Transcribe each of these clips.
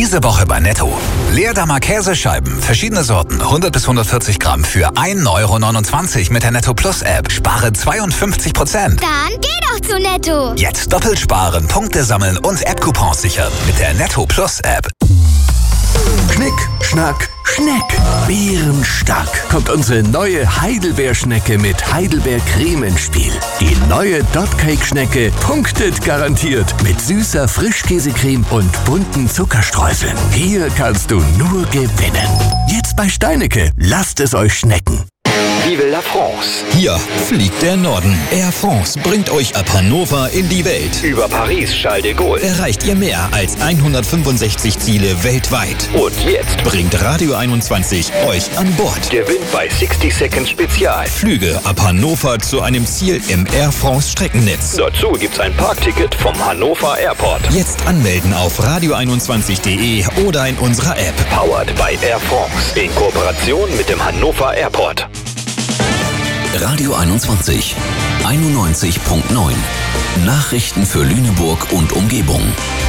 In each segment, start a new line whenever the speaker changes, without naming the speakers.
Diese Woche bei Netto. Leerdammer Käsescheiben, verschiedene Sorten, 100 bis 140 Gramm für 1,29 € mit der Netto Plus App. Spare 52%.
Dann geh doch zu Netto.
Jetzt doppelt sparen, Punkte sammeln und App-Coupons sichern mit der Netto Plus App.
Knick, Schnack, Schneck. Bärenstark kommt unsere neue Heidelbeerschnecke mit Heidelbeercreme ins Spiel. Die neue Dotcake-Schnecke punktet garantiert mit süßer Frischkäsecreme und bunten Zuckerstreuseln. Hier kannst du nur gewinnen. Jetzt bei Steinecke. Lasst es euch schmecken.
Vive la France.
Hier fliegt der Norden. Air France bringt euch ab Hannover in die Welt.
Über Paris, Charles de Gaulle.
Erreicht ihr mehr als 165 Ziele weltweit.
Und jetzt
Bringt Radio 21 euch an Bord.
gewinnt bei 60 Seconds Spezial.
Flüge ab Hannover zu einem Ziel im Air France Streckennetz.
Dazu gibt's ein Parkticket vom Hannover Airport.
Jetzt anmelden auf radio21.de oder in unserer App.
Powered by Air France. In Kooperation mit dem Hannover Airport.
Radio 21 91.9. Nachrichten für Lüneburg und Umgebung.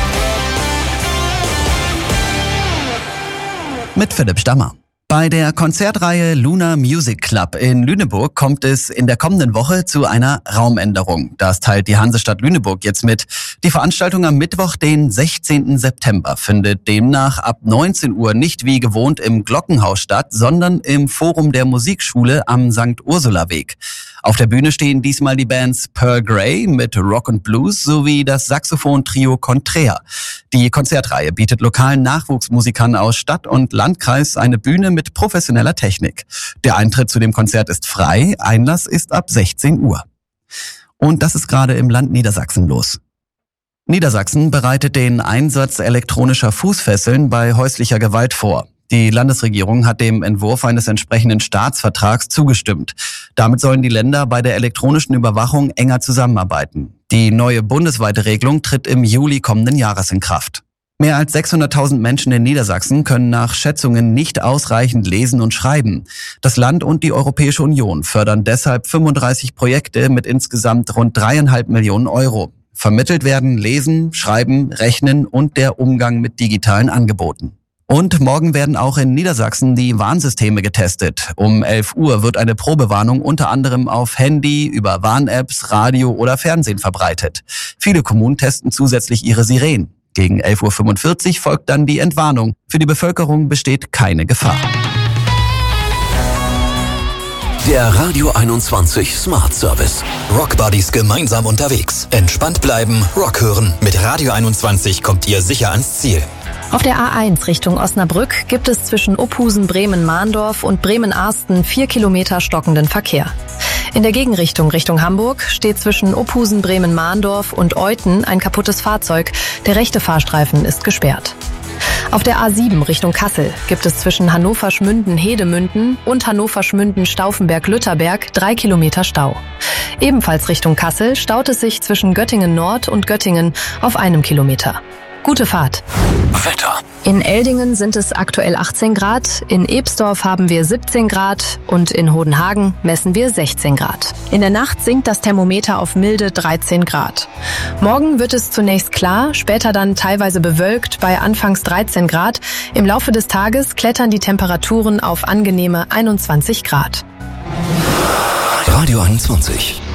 Mit Philipp Stammer. Bei der Konzertreihe Luna Music Club in Lüneburg kommt es in der kommenden Woche zu einer Raumänderung. Das teilt die Hansestadt Lüneburg jetzt mit. Die Veranstaltung am Mittwoch, den 16. September, findet demnach ab 19 Uhr nicht wie gewohnt im Glockenhaus statt, sondern im Forum der Musikschule am St. Ursula-Weg. Auf der Bühne stehen diesmal die Bands Pearl Grey mit Rock and Blues sowie das Saxophon-Trio Contraire. Die Konzertreihe bietet lokalen Nachwuchsmusikern aus Stadt und Landkreis eine Bühne mit professioneller Technik. Der Eintritt zu dem Konzert ist frei, Einlass ist ab 16 Uhr. Und das ist gerade im Land Niedersachsen los. Niedersachsen bereitet den Einsatz elektronischer Fußfesseln bei häuslicher Gewalt vor. Die Landesregierung hat dem Entwurf eines entsprechenden Staatsvertrags zugestimmt. Damit sollen die Länder bei der elektronischen Überwachung enger zusammenarbeiten. Die neue bundesweite Regelung tritt im Juli kommenden Jahres in Kraft. Mehr als 600.000 Menschen in Niedersachsen können nach Schätzungen nicht ausreichend lesen und schreiben. Das Land und die Europäische Union fördern deshalb 35 Projekte mit insgesamt rund 3,5 Millionen €. Vermittelt werden Lesen, Schreiben, Rechnen und der Umgang mit digitalen Angeboten. Und morgen werden auch in Niedersachsen die Warnsysteme getestet. Um 11 Uhr wird eine Probewarnung unter anderem auf Handy, über Warn-Apps, Radio oder Fernsehen verbreitet. Viele Kommunen testen zusätzlich ihre Sirenen. Gegen 11:45 Uhr folgt dann die Entwarnung. Für die Bevölkerung besteht keine Gefahr.
Der Radio 21 Smart Service.
Rockbuddies gemeinsam unterwegs. Entspannt bleiben, Rock hören. Mit Radio 21 kommt ihr sicher ans Ziel.
Auf der A1 Richtung Osnabrück gibt es zwischen Ophusen, Bremen-Mahndorf und Bremen-Arsten 4 Kilometer stockenden Verkehr. In der Gegenrichtung Richtung Hamburg steht zwischen Ophusen, Bremen-Mahndorf und Euthen ein kaputtes Fahrzeug. Der rechte Fahrstreifen ist gesperrt. Auf der A7 Richtung Kassel gibt es zwischen Hannover-Schmünden-Hedemünden und Hannover-Schmünden-Stauffenberg-Lütterberg 3 Kilometer Stau. Ebenfalls Richtung Kassel staut es sich zwischen Göttingen-Nord und Göttingen auf 1 Kilometer. Gute Fahrt.
Wetter.
In Eldingen sind es aktuell 18 Grad, in Ebsdorf haben wir 17 Grad und in Hodenhagen messen wir 16 Grad. In der Nacht sinkt das Thermometer auf milde 13 Grad. Morgen wird es zunächst klar, später dann teilweise bewölkt bei anfangs 13 Grad. Im Laufe des Tages klettern die Temperaturen auf angenehme 21 Grad.
Radio 21.